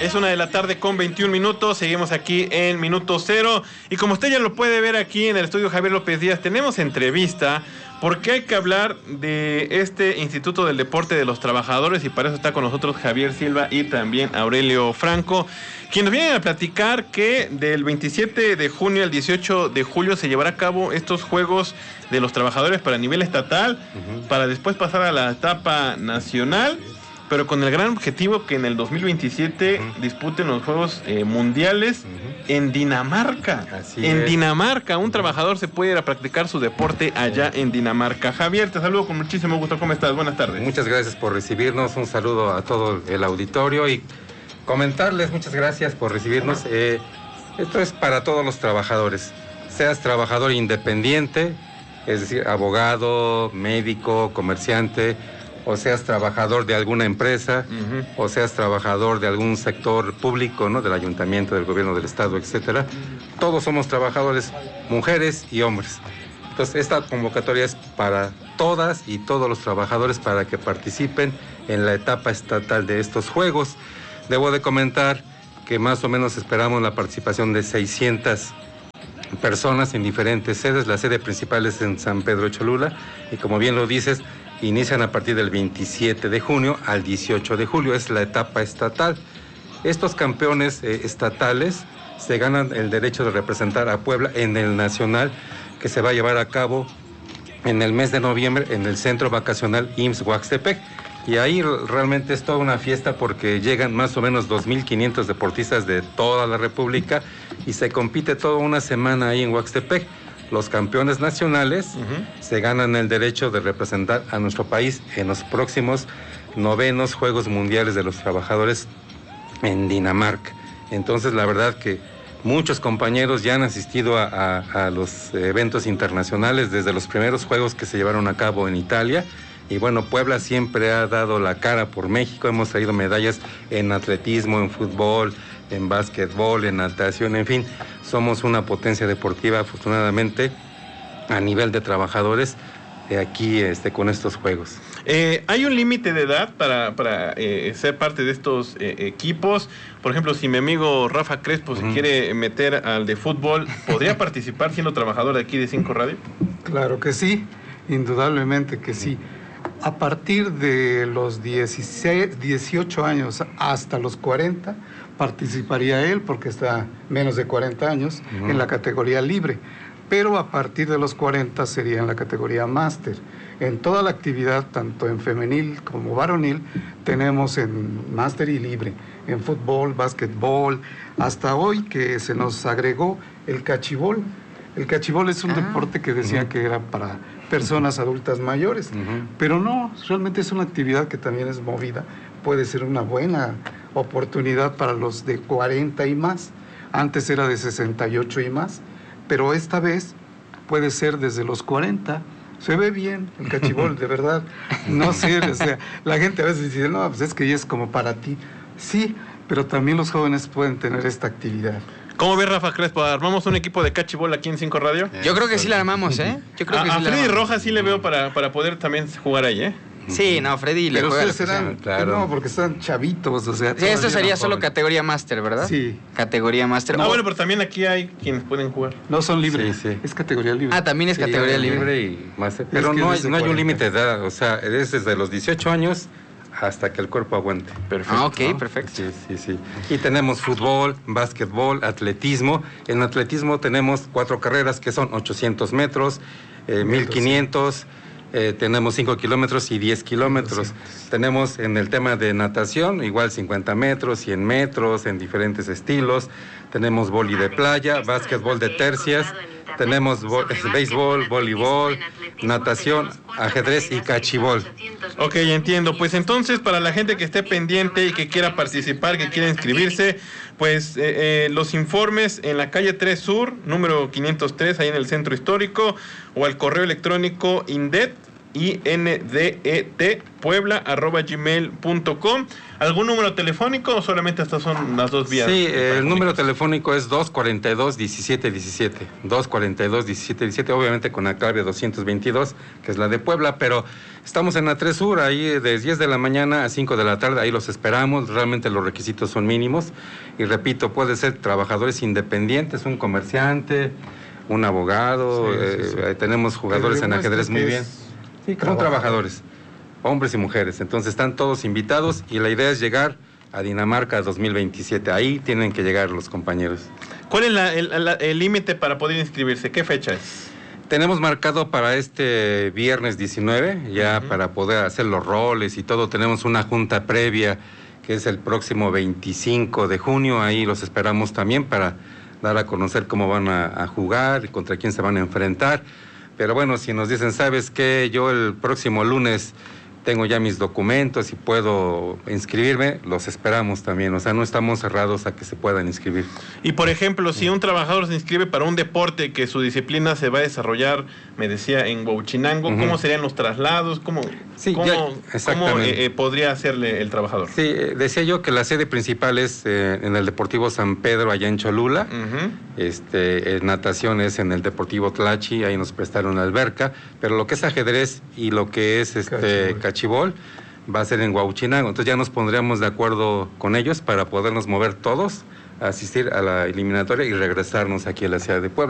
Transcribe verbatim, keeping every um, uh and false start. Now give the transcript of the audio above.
Es una de la tarde con veintiún minutos, seguimos aquí en Minuto Cero. Y como usted ya lo puede ver aquí en el estudio Javier López Díaz, tenemos entrevista porque hay que hablar de este Instituto del Deporte de los Trabajadores y para eso está con nosotros Javier Silva y también Aurelio Franco, quienes nos vienen a platicar que del veintisiete de junio al dieciocho de julio se llevará a cabo estos Juegos de los Trabajadores para nivel estatal, uh-huh. para después pasar a la etapa nacional, pero con el gran objetivo que en el dos mil veintisiete uh-huh. disputen los Juegos eh, Mundiales uh-huh. en Dinamarca. Así en es. Dinamarca, un uh-huh. trabajador se puede ir a practicar su deporte allá uh-huh. en Dinamarca. Javier, te saludo con muchísimo gusto. ¿Cómo estás? Buenas tardes. Muchas gracias por recibirnos. Un saludo a todo el auditorio y comentarles, muchas gracias por recibirnos. Eh, esto es para todos los trabajadores. Seas trabajador independiente, es decir, abogado, médico, comerciante, o seas trabajador de alguna empresa, uh-huh. o seas trabajador de algún sector público, ¿no? Del ayuntamiento, del gobierno del estado, etcétera. Todos somos trabajadores, mujeres y hombres. Entonces, esta convocatoria es para todas y todos los trabajadores para que participen en la etapa estatal de estos Juegos. Debo de comentar que más o menos esperamos la participación de seiscientas personas en diferentes sedes. La sede principal es en San Pedro Cholula y como bien lo dices, inician a partir del veintisiete de junio al dieciocho de julio, es la etapa estatal. Estos campeones eh, estatales se ganan el derecho de representar a Puebla en el nacional que se va a llevar a cabo en el mes de noviembre en el Centro Vacacional I M S S Huaxtepec. Y ahí realmente es toda una fiesta porque llegan más o menos dos mil quinientos deportistas de toda la República y se compite toda una semana ahí en Huaxtepec. Los campeones nacionales uh-huh. se ganan el derecho de representar a nuestro país en los próximos novenos Juegos Mundiales de los Trabajadores en Dinamarca. Entonces, la verdad que muchos compañeros ya han asistido a, a, a los eventos internacionales desde los primeros Juegos que se llevaron a cabo en Italia. Y bueno, Puebla siempre ha dado la cara por México. Hemos traído medallas en atletismo, en fútbol, en básquetbol, en natación, en fin. Somos una potencia deportiva, afortunadamente, a nivel de trabajadores eh, aquí este, con estos Juegos. Eh, ¿Hay un límite de edad para, para eh, ser parte de estos eh, equipos? Por ejemplo, si mi amigo Rafa Crespo se uh-huh. quiere meter al de fútbol, ¿podría participar siendo trabajador de aquí de Cinco Radio? Claro que sí, indudablemente que sí. A partir de los dieciséis, dieciocho años hasta los cuarenta, participaría él, porque está menos de cuarenta años, uh-huh. en la categoría libre. Pero a partir de los cuarenta sería en la categoría máster. En toda la actividad, tanto en femenil como varonil, tenemos en máster y libre. En fútbol, básquetbol, hasta hoy que se nos agregó el cachibol. El cachibol es un ah. deporte que decían uh-huh. que era para personas adultas mayores, uh-huh. pero no, realmente es una actividad que también es movida, puede ser una buena oportunidad para los de cuarenta y más, antes era de sesenta y ocho y más, pero esta vez puede ser desde los cuarenta, se ve bien el cachibol, de verdad, no sé, o sea, la gente a veces dice, no, pues es que ya es como para ti, sí, pero también los jóvenes pueden tener esta actividad. ¿Cómo ves, Rafa Crespo? ¿Armamos un equipo de cachibol aquí en Cinco Radio? Yo creo que sí la armamos, ¿eh? Yo creo a, que a sí Freddy Rojas sí le veo para, para poder también jugar ahí, ¿eh? Sí, no, Freddy le Pero juega. ustedes serán, claro. No, porque están chavitos, o sea. Sí, esto sería solo categoría máster, ¿verdad? Sí. Categoría máster. Ah, bueno, pero también aquí hay quienes pueden jugar. No, son libres. Sí, sí. Es categoría libre. Ah, también es sí, categoría libre. libre y máster. Pero no hay, no hay un límite de edad, o sea, es desde los dieciocho años hasta que el cuerpo aguante. Perfecto. Ah, ok, ¿no? Perfecto. Sí, sí, sí. Y tenemos fútbol, básquetbol, atletismo. En atletismo tenemos cuatro carreras que son ochocientos metros, eh, mil quinientos, eh, tenemos cinco kilómetros y diez kilómetros. doscientos. Tenemos en el tema de natación, igual cincuenta metros, cien metros, en diferentes estilos. Tenemos vóley de playa, básquetbol de tercias. Tenemos vo- béisbol, voleibol, natación, ajedrez y cachibol. Ok, entiendo. Pues entonces, para la gente que esté pendiente y que quiera participar, que quiera inscribirse, pues eh, eh, los informes en la calle tres Sur, número quinientos tres, ahí en el Centro Histórico, o al correo electrónico indet I N D E T puebla arroba gmail punto com. ¿Algún número telefónico o solamente estas son las dos vías? Sí, el número telefónico es dos cuarenta y dos, diecisiete diecisiete. dos cuarenta y dos, diecisiete diecisiete, obviamente con la clave doscientos veintidós, que es la de Puebla, pero estamos en la tres Sur, ahí de diez de la mañana a cinco de la tarde, ahí los esperamos. Realmente los requisitos son mínimos. Y repito, puede ser trabajadores independientes, un comerciante, un abogado, sí, sí, sí. Eh, tenemos jugadores en ajedrez muy bien. Sí, son trabajadores, hombres y mujeres. Entonces están todos invitados y la idea es llegar a Dinamarca dos mil veintisiete. Ahí tienen que llegar los compañeros. ¿Cuál es la, el, la, el límite para poder inscribirse? ¿Qué fecha es? Tenemos marcado para este viernes diecinueve, ya uh-huh. para poder hacer los roles y todo. Tenemos una junta previa que es el próximo veinticinco de junio. Ahí los esperamos también para dar a conocer cómo van a, a jugar y contra quién se van a enfrentar. Pero bueno, si nos dicen, ¿sabes qué? Yo el próximo lunes tengo ya mis documentos y puedo inscribirme, los esperamos también. O sea, no estamos cerrados a que se puedan inscribir. Y por ejemplo, si un trabajador se inscribe para un deporte que su disciplina se va a desarrollar, me decía, en Huauchinango, uh-huh. ¿cómo serían los traslados? ¿Cómo, sí, cómo, ya, cómo eh, eh, podría hacerle el trabajador? Sí, eh, decía yo que la sede principal es eh, en el Deportivo San Pedro, allá en Cholula. Uh-huh. este, eh, natación es en el Deportivo Tlachi, ahí nos prestaron la alberca. Pero lo que es ajedrez y lo que es este cachibol va a ser en Huauchinango. Entonces ya nos pondríamos de acuerdo con ellos para podernos mover todos, asistir a la eliminatoria y regresarnos aquí a la ciudad de Puebla.